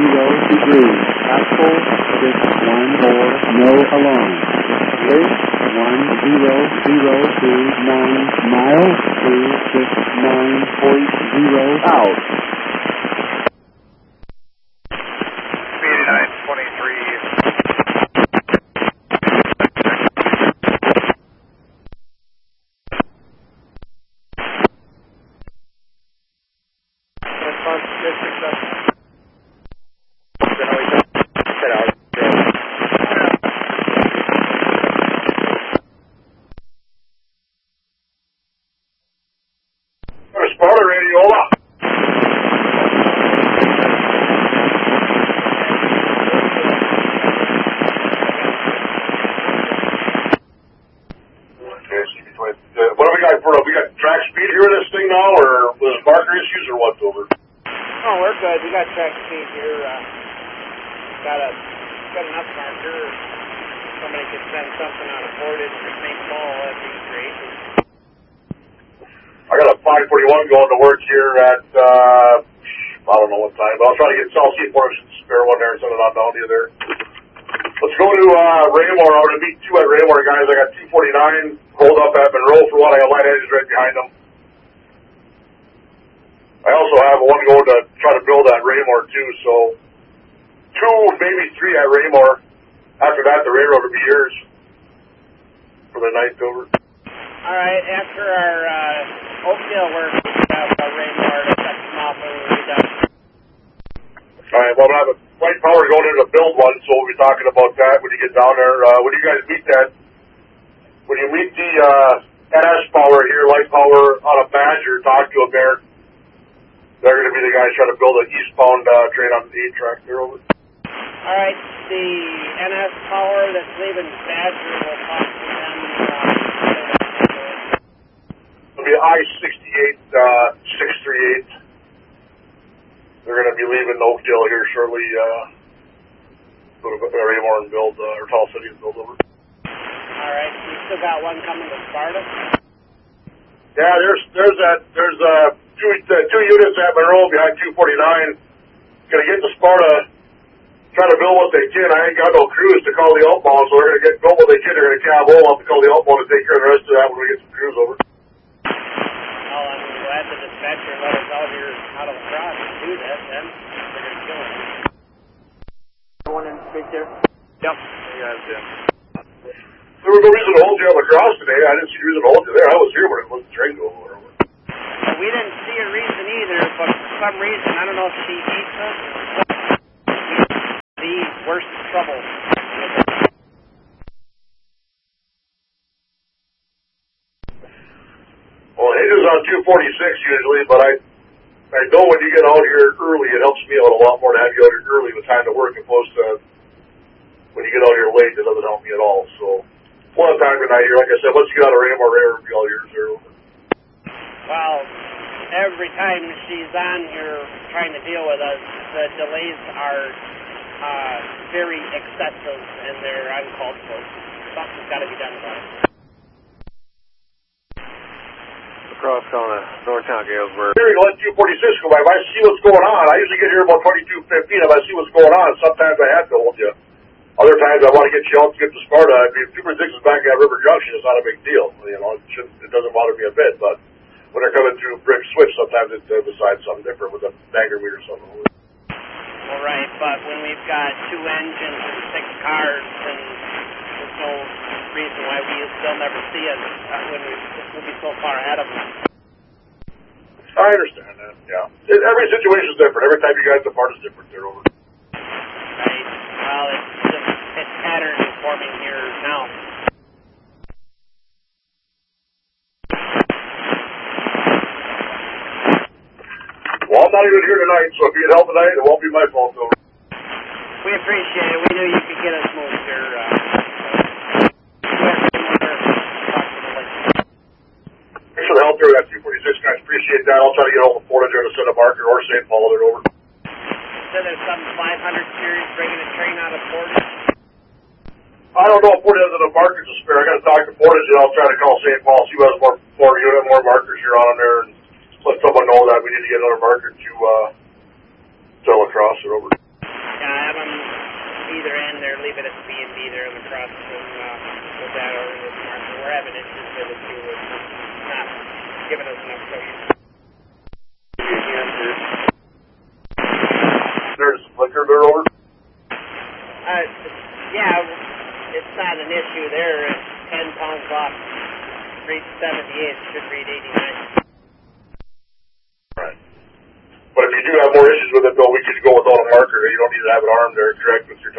degrees. Apple 614, no alarm. Lake 10029 miles, 269.0 out. 8923. Sparta Radiola. What do we got for? We got track speed here in this thing now, or was it marker issues, or what's over? Oh, we're good. We got track speed here. Got enough marker. Somebody could send something on a Portage for St. Paul. That'd be great. I got a 541 going to work here at I don't know what time, but I'll try to get Chelsea Portage spare one there and send it on down to you there. Let's go to Raymore. I'm going to meet two at Raymore, guys. I got 249 hold up at Monroe for one. I got light edges right behind them. I also have one going to try to build at Raymore too, so 2, maybe 3 at Raymore. After that, the railroad will be yours for the night over. All right, after our Oakdale work, we have Raymore to cut them off when we're done. All right, well, I have a light power going in to build one, so we'll be talking about that when you get down there. When you guys meet that, when you meet the NS power here, light power on a Badger, talk to them there. They're going to be the guys trying to build an eastbound train on the 8 track there over. All right, the NS power that's leaving Badger will talk to them. It'll be I-68, 638. They're going to be leaving Oakdale here shortly. Go to Raymore and build, or Tall City and build over. All right, we still got one coming to Sparta. Yeah, there's two units at Monroe behind 249. Going to get to Sparta, trying to build what they can. I ain't got no crews to call the outbound, so they're going to get build what they can. They're going to cab all up to call the outbound and take care of the rest of that when we get some crews over. Well, I'm glad the dispatcher let us out here out of the cross to do that, then. They're going to kill us. One in the street there? Yep. Yeah, Jim. There was no reason to hold you on the cross today. I didn't see a reason to hold you there. I was here when it was the train going over. Well, we didn't see a reason either, but for some reason, I don't know if she hates us or the worst trouble. Well, Hager's on 246 usually, but I know when you get out here early, it helps me out a lot more to have you out here early with time to work opposed to when you get out here late, it doesn't help me at all. So, one time tonight here, like I said, once you get out of Raymore, it'll be all yours there. Well, every time she's on here trying to deal with us, the delays are very excessive and they're uncalled for. Something's got to be done about it. Across on Northtown Galesburg. Here, let 246 go by. If I see what's going on, I usually get here about 22:15. If I see what's going on, sometimes I have to hold you. Other times I want to get you out to get to Sparta. I mean, if 246 is back at River Junction, it's not a big deal. You know, it doesn't bother me a bit, but when they're coming through Brick Switch, sometimes it decides something different with a bagger meter or something. All right, but when we've got 2 engines and 6 cars, then there's no reason why they'll never see us when we'll be so far ahead of them. I understand that, yeah. Every situation's different. Every time you guys depart is different there over. Right. Well, it's pattern forming here now. Well, I'm not even here tonight, so if you need help tonight, it won't be my fault, though. We appreciate it. We knew you could get us moved here. Thanks for the help there, that 246, guys. Appreciate that. I'll try to get all the Portage there to send a marker or St. Paul there over. So there's some 500 series bringing a train out of Portage? I don't know if Portage has enough markers to spare. I got to talk to Portage, and I'll try to call St. Paul, see who has more markers here on there, and let someone know that we need to get another marker to La Crosse or over. Yeah, have them either end or leave it at the B&B there in the cross with that or this marker. We're having issues with it too. It's not giving us enough push. There's flicker there over? Yeah, it's not an issue there. It's 10 pounds off. Read 78, should read 89. Right. But if you do have more issues with it, though, we could go without a marker. You don't need to have it armed there, correct, Mr.